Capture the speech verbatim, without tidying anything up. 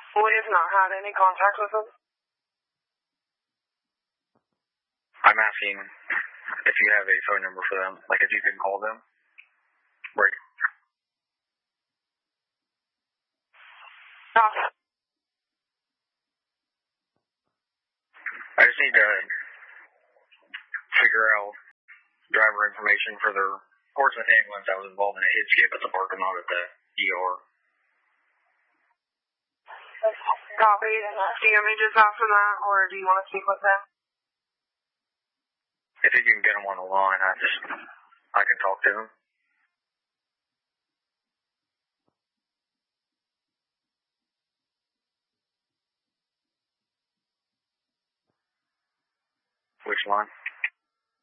We have not had any contact with them. I'm asking if you have a phone number for them, like if you can call them. Right. No. I just need to figure out driver information for their Portsmouth ambulance that was involved in a hit skip at the parking lot at the E R. Copy. Do you want me to just after that, or do you want to speak with them? If you can get them on the line, I just, I can talk to them. Which line?